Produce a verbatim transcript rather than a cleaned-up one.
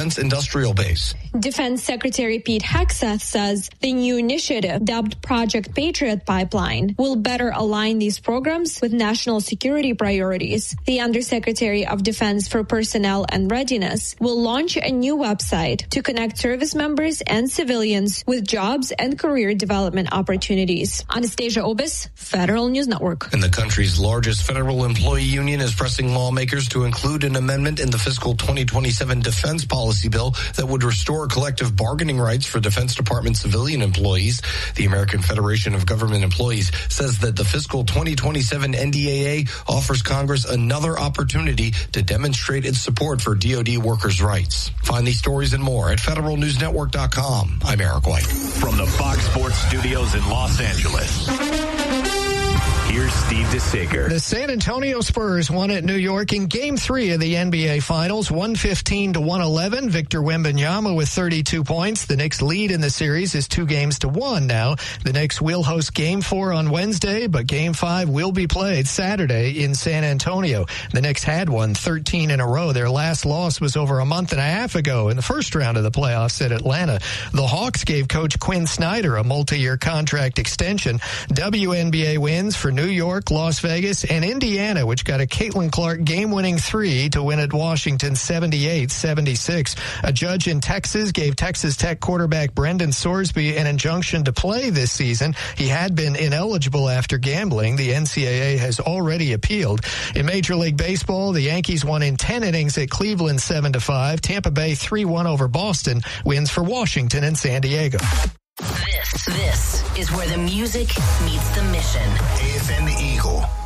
Defense Industrial Base. Defense Secretary Pete Hegseth says the new initiative, dubbed Project Patriot Pipeline, will better align these programs with national security priorities. The Undersecretary of Defense for Personnel and Readiness will launch a new website to connect service members and civilians with jobs and career development opportunities. Anastasia Obis, Federal News Network. And the country's largest federal employee union is pressing lawmakers to include an amendment in the fiscal twenty twenty-seven defense policy bill that would restore collective bargaining rights for Defense Department civilian employees. The American Federation of Government Employees says that the fiscal twenty twenty-seven N D A A offers Congress another opportunity to demonstrate its support for D O D workers' rights. Find these stories and more at federal news network dot com. I'm Eric White. From the Fox Sports Studios in Los Angeles, here's Steve DeSager. The San Antonio Spurs won at New York in Game three of the N B A Finals, one fifteen to one eleven. Victor Wembanyama with thirty-two points. The Knicks' lead in the series is two games to one now. The Knicks will host Game four on Wednesday, but Game five will be played Saturday in San Antonio. The Knicks had won thirteen in a row. Their last loss was over a month and a half ago in the first round of the playoffs at Atlanta. The Hawks gave Coach Quinn Snyder a multi-year contract extension. W N B A wins for New York, Las Vegas, and Indiana, which got a Caitlin Clark game-winning three to win at Washington seventy-eight seventy-six. A judge in Texas gave Texas Tech quarterback Brendan Sorsby an injunction to play this season. He had been ineligible after gambling. The N C double A has already appealed. In Major League Baseball, the Yankees won in ten innings at Cleveland seven to five. Tampa Bay three one over Boston. Wins for Washington and San Diego. This, this is where the music meets the mission. A F M Eagle.